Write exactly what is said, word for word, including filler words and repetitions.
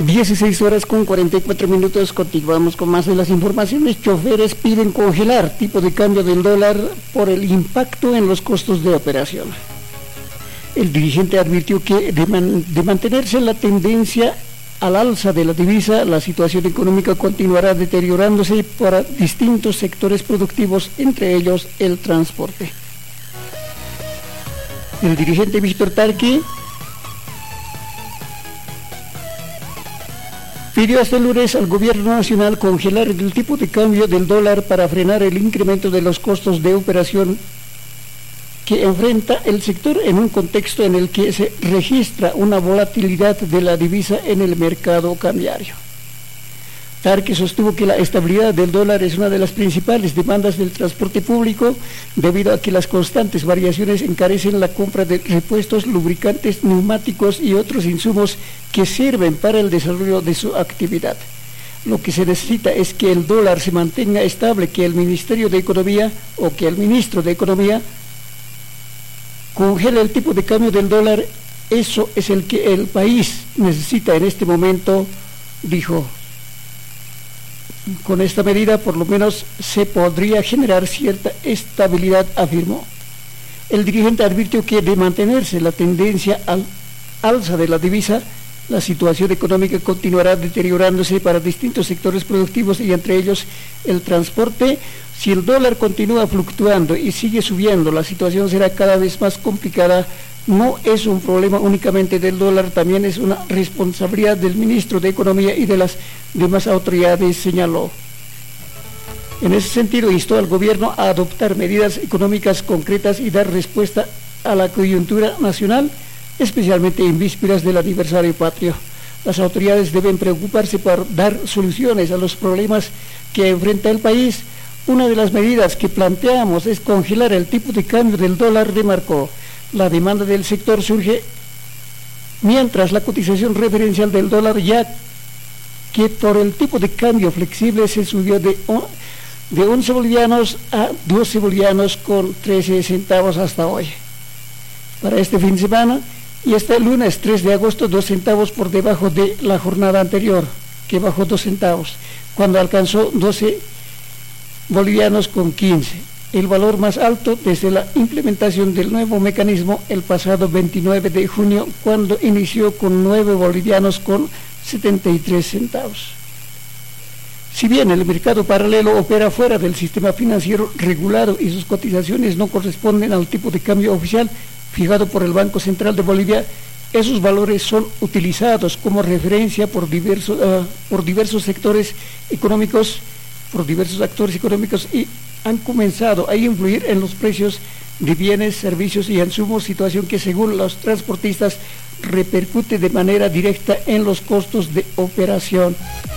dieciséis horas con cuarenta y cuatro minutos, continuamos con más de las informaciones. Choferes piden congelar tipo de cambio del dólar por el impacto en los costos de operación. El dirigente advirtió que de, man, de mantenerse la tendencia al alza de la divisa, la situación económica continuará deteriorándose para distintos sectores productivos, entre ellos el transporte. El dirigente Víctor Tarqui pidió este lunes al gobierno nacional congelar el tipo de cambio del dólar para frenar el incremento de los costos de operación que enfrenta el sector en un contexto en el que se registra una volatilidad de la divisa en el mercado cambiario. Tarqui sostuvo que la estabilidad del dólar es una de las principales demandas del transporte público, debido a que las constantes variaciones encarecen la compra de repuestos, lubricantes, neumáticos y otros insumos que sirven para el desarrollo de su actividad. Lo que se necesita es que el dólar se mantenga estable, que el Ministerio de Economía o que el Ministro de Economía congele el tipo de cambio del dólar. Eso es el que el país necesita en este momento, dijo. Con esta medida, por lo menos, se podría generar cierta estabilidad, afirmó. El dirigente advirtió que de mantenerse la tendencia al alza de la divisa, la situación económica continuará deteriorándose para distintos sectores productivos y entre ellos el transporte. Si el dólar continúa fluctuando y sigue subiendo, la situación será cada vez más complicada. No es un problema únicamente del dólar, también es una responsabilidad del ministro de Economía y de las demás autoridades, señaló. En ese sentido, instó al gobierno a adoptar medidas económicas concretas y dar respuesta a la coyuntura nacional, especialmente en vísperas del aniversario patrio. Las autoridades deben preocuparse por dar soluciones a los problemas que enfrenta el país. Una de las medidas que planteamos es congelar el tipo de cambio del dólar, remarcó. La demanda del sector surge mientras la cotización referencial del dólar, ya que por el tipo de cambio flexible se subió de, de once bolivianos a doce bolivianos con trece centavos hasta hoy. Para este fin de semana y hasta el lunes tres de agosto, dos centavos por debajo de la jornada anterior, que bajó dos centavos, cuando alcanzó doce bolivianos con quince. El valor más alto desde la implementación del nuevo mecanismo el pasado veintinueve de junio, cuando inició con nueve bolivianos con setenta y tres centavos. Si bien el mercado paralelo opera fuera del sistema financiero regulado y sus cotizaciones no corresponden al tipo de cambio oficial fijado por el Banco Central de Bolivia, esos valores son utilizados como referencia por diversos, uh, por diversos sectores económicos, por diversos actores económicos y han comenzado a influir en los precios de bienes, servicios y insumos, situación que según los transportistas repercute de manera directa en los costos de operación.